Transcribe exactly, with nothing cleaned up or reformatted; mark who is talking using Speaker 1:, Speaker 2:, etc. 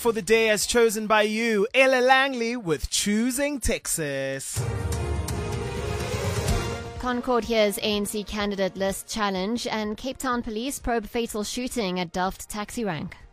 Speaker 1: for the day as chosen by you, Ella Langley with Choosing Texas.
Speaker 2: Concord hears A N C candidate list challenge, and Cape Town police probe fatal shooting at Delft taxi rank.